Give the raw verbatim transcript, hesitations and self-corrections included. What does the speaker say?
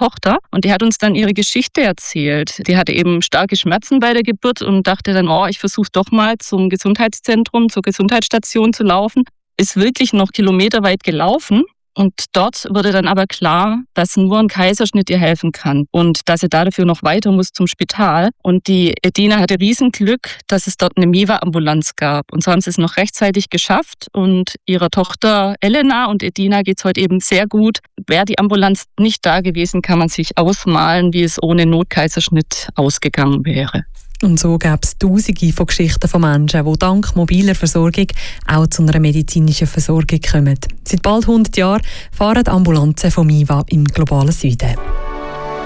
Tochter und die hat uns dann ihre Geschichte erzählt. Die hatte eben starke Schmerzen bei der Geburt und dachte dann, oh, ich versuche doch mal zum Gesundheitszentrum, zur Gesundheitsstation zu laufen. Ist wirklich noch kilometerweit gelaufen. Und dort wurde dann aber klar, dass nur ein Kaiserschnitt ihr helfen kann und dass sie dafür noch weiter muss zum Spital. Und die Edina hatte Riesenglück, dass es dort eine Miva-Ambulanz gab. Und so haben sie es noch rechtzeitig geschafft. Und ihrer Tochter Elena und Edina geht es heute eben sehr gut. Wäre die Ambulanz nicht da gewesen, kann man sich ausmalen, wie es ohne Notkaiserschnitt ausgegangen wäre. Und so gäbe es tausende von Geschichten von Menschen, die dank mobiler Versorgung auch zu einer medizinischen Versorgung kommen. Seit bald hundert Jahren fahren Ambulanzen von Miva im globalen Süden.